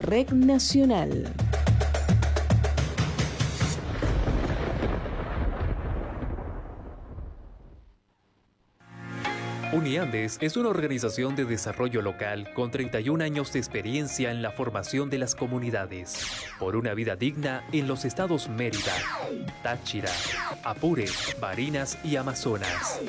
Red Nacional. Uniandes es una organización de desarrollo local con 31 años de experiencia en la formación de las comunidades por una vida digna en los estados Mérida, Táchira, Apure, Barinas y Amazonas.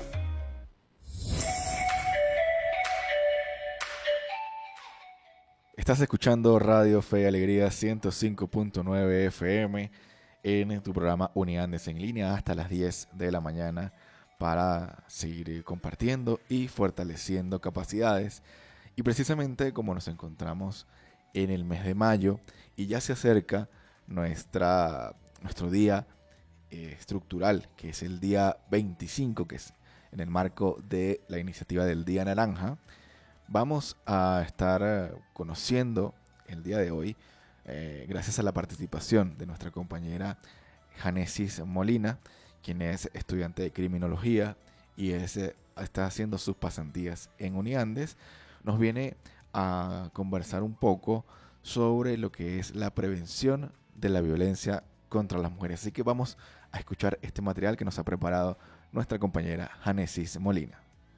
Estás escuchando Radio Fe y Alegría 105.9 FM en tu programa Uniandes en línea hasta las 10 de la mañana para seguir compartiendo y fortaleciendo capacidades. Y precisamente como nos encontramos en el mes de mayo y ya se acerca nuestro día estructural, que es el día 25, que es en el marco de la iniciativa del Día Naranja, vamos a estar conociendo el día de hoy, gracias a la participación de nuestra compañera Janesis Molina, quien es estudiante de criminología y está haciendo sus pasantías en Uniandes. Nos viene a conversar un poco sobre lo que es la prevención de la violencia contra las mujeres. Así que vamos a escuchar este material que nos ha preparado nuestra compañera Janesis Molina.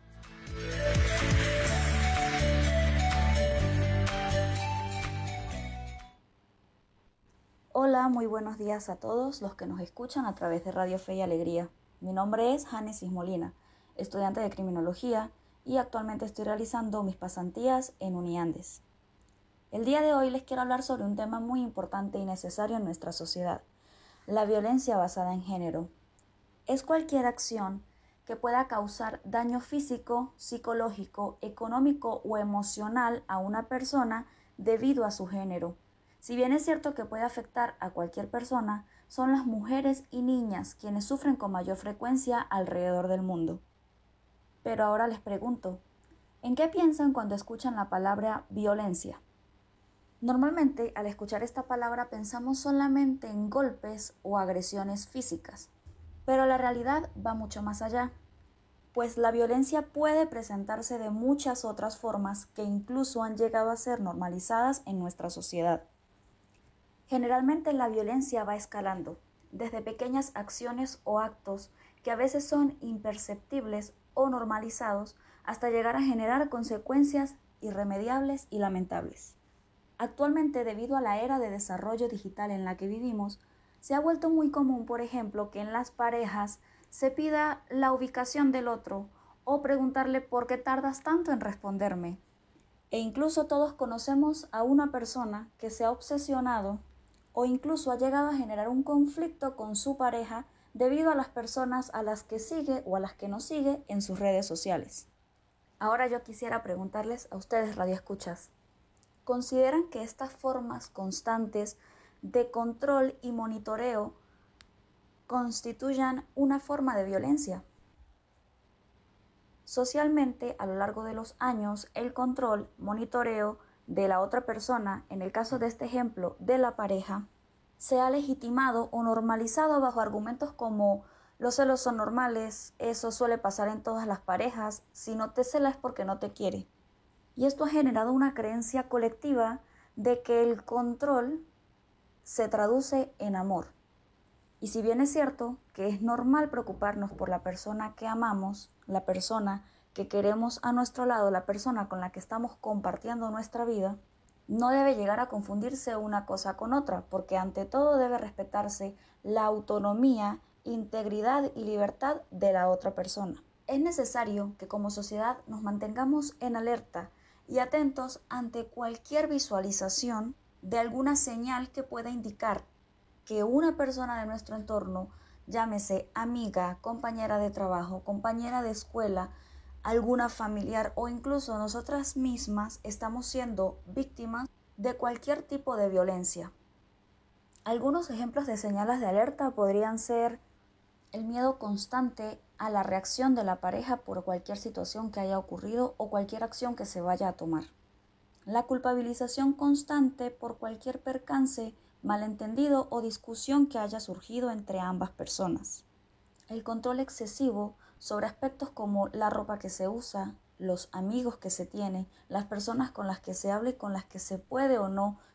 Hola, muy buenos días a todos los que nos escuchan a través de Radio Fe y Alegría. Mi nombre es Janesis Molina, estudiante de criminología y actualmente estoy realizando mis pasantías en Uniandes. El día de hoy les quiero hablar sobre un tema muy importante y necesario en nuestra sociedad, la violencia basada en género. Es cualquier acción que pueda causar daño físico, psicológico, económico o emocional a una persona debido a su género. Si bien es cierto que puede afectar a cualquier persona, son las mujeres y niñas quienes sufren con mayor frecuencia alrededor del mundo. Pero ahora les pregunto, ¿en qué piensan cuando escuchan la palabra violencia? Normalmente, al escuchar esta palabra pensamos solamente en golpes o agresiones físicas, pero la realidad va mucho más allá, pues la violencia puede presentarse de muchas otras formas que incluso han llegado a ser normalizadas en nuestra sociedad. Generalmente la violencia va escalando, desde pequeñas acciones o actos que a veces son imperceptibles o normalizados hasta llegar a generar consecuencias irremediables y lamentables. Actualmente, debido a la era de desarrollo digital en la que vivimos, se ha vuelto muy común, por ejemplo, que en las parejas se pida la ubicación del otro o preguntarle ¿por qué tardas tanto en responderme? E incluso todos conocemos a una persona que se ha obsesionado o incluso ha llegado a generar un conflicto con su pareja debido a las personas a las que sigue o a las que no sigue en sus redes sociales. Ahora yo quisiera preguntarles a ustedes, radioescuchas, ¿consideran que estas formas constantes de control y monitoreo constituyan una forma de violencia? Socialmente, a lo largo de los años, el control, monitoreo de la otra persona, en el caso de este ejemplo, de la pareja, se ha legitimado o normalizado bajo argumentos como los celos son normales, eso suele pasar en todas las parejas, si no te cela es porque no te quiere. Y esto ha generado una creencia colectiva de que el control se traduce en amor. Y si bien es cierto que es normal preocuparnos por la persona que amamos, la persona que queremos a nuestro lado, la persona con la que estamos compartiendo nuestra vida, no debe llegar a confundirse una cosa con otra, porque ante todo debe respetarse la autonomía, integridad y libertad de la otra persona. Es necesario que como sociedad nos mantengamos en alerta y atentos ante cualquier visualización de alguna señal que pueda indicar que una persona de nuestro entorno, llámese amiga, compañera de trabajo, compañera de escuela, alguna familiar o incluso nosotras mismas estamos siendo víctimas de cualquier tipo de violencia. Algunos ejemplos de señales de alerta podrían ser el miedo constante a la reacción de la pareja por cualquier situación que haya ocurrido o cualquier acción que se vaya a tomar. La culpabilización constante por cualquier percance, malentendido o discusión que haya surgido entre ambas personas. El control excesivo sobre aspectos como la ropa que se usa, los amigos que se tiene, las personas con las que se habla y con las que se puede o no